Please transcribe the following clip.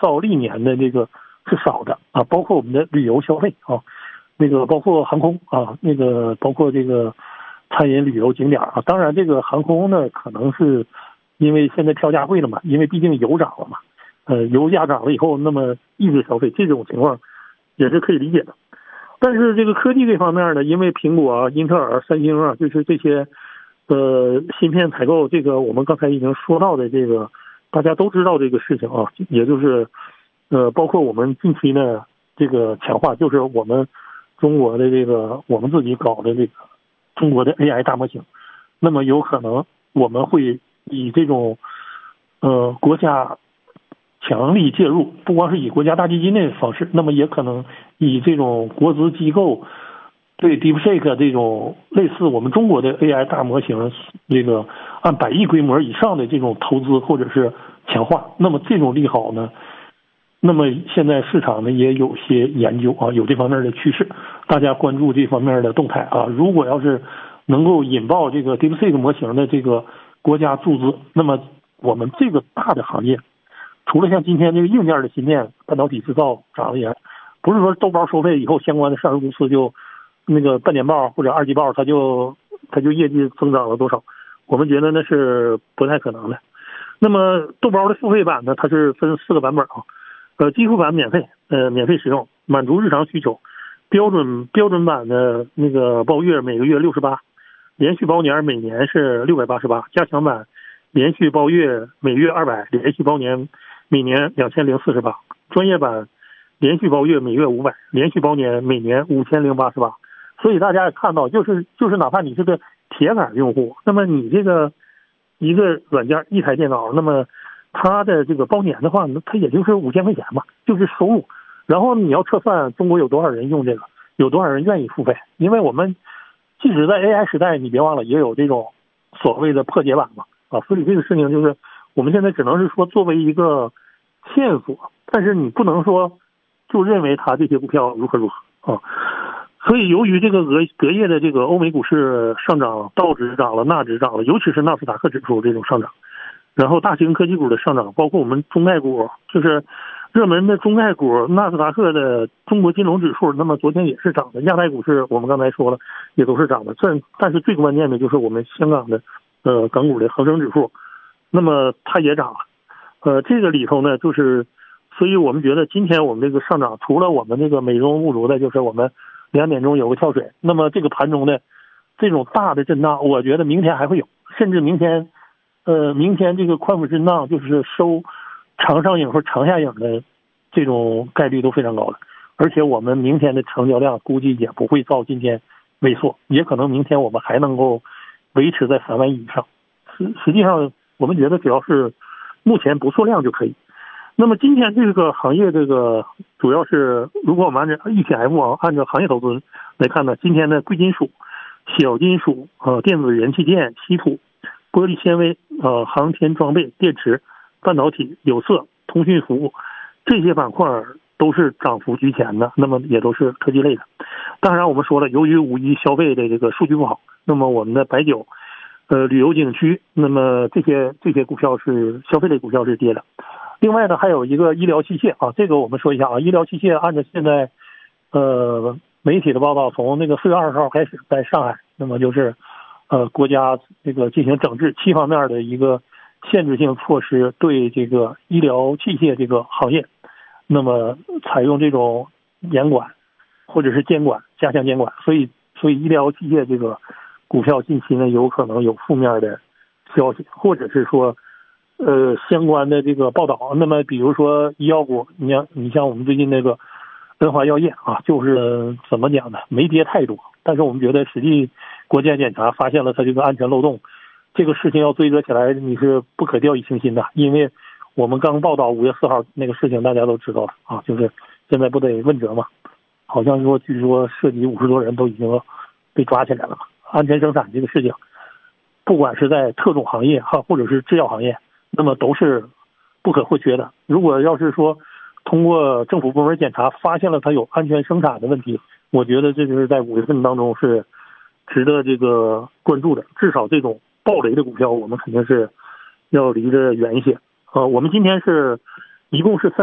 较历年的这个是少的啊，包括我们的旅游消费啊，那个包括航空啊，那个包括这个餐饮旅游景点啊。当然，这个航空呢，可能是因为现在票价贵了嘛，因为毕竟油涨了嘛，油价涨了以后，那么抑制消费这种情况也是可以理解的。但是这个科技这方面呢，因为苹果啊、英特尔、三星啊，就是这些芯片采购，这个我们刚才已经说到的这个，大家都知道这个事情啊，也就是包括我们近期呢这个强化，就是我们中国的这个我们自己搞的这个中国的 AI 大模型，那么有可能我们会以这种国家强力介入，不光是以国家大基金的方式，那么也可能以这种国资机构对 DeepSeek 这种类似我们中国的 AI 大模型，这个按100亿规模以上的这种投资或者是强化，那么这种利好呢，那么现在市场呢也有些研究啊，有这方面的趋势，大家关注这方面的动态啊。如果要是能够引爆这个 DeepSeek 模型的这个国家注资，那么我们这个大的行业，除了像今天这个硬件的芯片、半导体制造涨了也，不是说豆包收费以后相关的上市公司就那个半年报或者二季报它就业绩增长了多少，我们觉得那是不太可能的。那么豆包的付费版呢，它是分4个版本啊，基础版免费，免费使用，满足日常需求。标准版的那个包月每个月68，连续包年每年是688，加强版连续包月每月200，连续包年每年2048，专业版连续包月每月500，连续包年每年5088。所以大家也看到，就是哪怕你是个铁杆用户，那么你这个一个软件一台电脑，那么它的这个包年的话，它也就是5000块钱嘛，就是收入。然后你要测算中国有多少人用这个，有多少人愿意付费，因为我们即使在 AI 时代，你别忘了也有这种所谓的破解版嘛，啊，所以这个事情就是我们现在只能是说作为一个线索，但是你不能说就认为它这些股票如何啊。所以由于这个隔夜的这个欧美股市上涨，道指涨了，纳指涨了，尤其是纳斯达克指数这种上涨，然后大型科技股的上涨，包括我们中概股，就是热门的中概股，纳斯达克的中国金融指数，那么昨天也是涨的，亚太股市我们刚才说了也都是涨的，但是最关键的就是我们香港的港股的恒生指数，那么它也涨了，这个里头呢就是，所以我们觉得今天我们这个上涨，除了我们这个美中不足的，就是我们2点钟有个跳水，那么这个盘中的这种大的震荡，我觉得明天还会有，甚至明天这个宽幅震荡就是收长上影或长下影的这种概率都非常高的，而且我们明天的成交量估计也不会照今天萎缩，也可能明天我们还能够维持在3万亿以上。实际上我们觉得只要是目前不缩量就可以。那么今天这个行业这个主要是，如果我们按照 ETF 啊，按照行业投资来看呢，今天的贵金属、小金属、电子元器件、稀土、玻璃纤维、航天装备、电池、半导体、有色、通讯服务这些板块都是涨幅居前的，那么也都是科技类的。当然我们说了，由于5一消费的这个数据不好，那么我们的白酒、旅游景区，那么这些股票是消费类股票是跌的。另外呢，还有一个医疗器械啊，这个我们说一下啊，医疗器械按照现在媒体的报道，从那个4月20号开始，在上海，那么就是国家这个进行整治7方面的一个限制性措施，对这个医疗器械这个行业，那么采用这种严管或者是监管，加强监管，所以医疗器械这个股票近期呢有可能有负面的消息，或者是说相关的这个报道。那么比如说医药股，你像我们最近那个文华药业啊，就是怎么讲呢，没跌太多，但是我们觉得实际国家检查发现了它这个安全漏洞，这个事情要追责起来你是不可掉以轻心的，因为我们刚报道5月4号那个事情大家都知道了啊，就是现在不得问责嘛，好像说据说涉及50多人都已经被抓起来了。安全生产这个事情，不管是在特种行业或者是制药行业，那么都是不可或缺的。如果要是说通过政府部门检查发现了它有安全生产的问题，我觉得这就是在5月份当中是值得这个关注的。至少这种暴雷的股票我们肯定是要离着远一些。我们今天是一共是